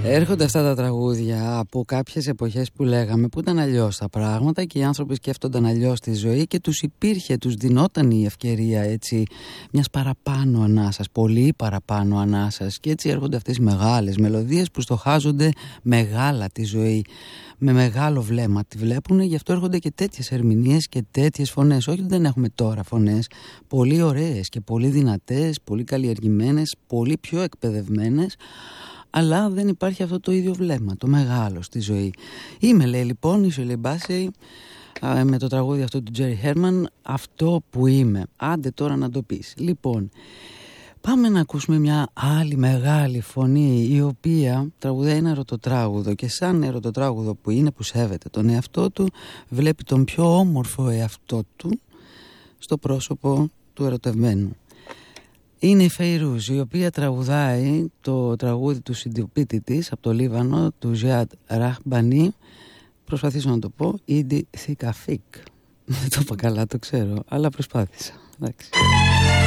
Έρχονται αυτά τα τραγούδια από κάποιες εποχές που λέγαμε που ήταν αλλιώς τα πράγματα και οι άνθρωποι σκέφτονταν αλλιώς τη ζωή και τους δινόταν η ευκαιρία έτσι μιας παραπάνω ανάσας, πολύ παραπάνω ανάσας, και έτσι έρχονται αυτές οι μεγάλες μελωδίες που στοχάζονται μεγάλα τη ζωή, με μεγάλο βλέμμα τη βλέπουν, γι' αυτό έρχονται και τέτοιες ερμηνείες και τέτοιες φωνές. Όχι ότι δεν έχουμε τώρα φωνές πολύ ωραίες και πολύ δυνατές, πολύ καλλιεργημένες, πολύ πιο εκπαιδευμένες, αλλά δεν υπάρχει αυτό το ίδιο βλέμμα, το μεγάλο στη ζωή. Είμαι, λέει λοιπόν, η Shirley Bassey, με το τραγούδι αυτό του Jerry Herman, αυτό που είμαι. Άντε τώρα να το πεις. Λοιπόν, πάμε να ακούσουμε μια άλλη μεγάλη φωνή, η οποία τραγουδάει ένα ερωτοτράγουδο και σαν ερωτοτράγουδο που είναι, που σέβεται τον εαυτό του, βλέπει τον πιο όμορφο εαυτό του στο πρόσωπο του ερωτευμένου. Είναι η Φεϊρούζ, η οποία τραγουδάει το τραγούδι του συντοπίτη της από το Λίβανο, του Ζιάντ Ραχμπανί. Προσπαθήσω να το πω, Ήντι Θικαφίκ. Δεν το είπα καλά, το ξέρω, αλλά προσπάθησα. Εντάξει.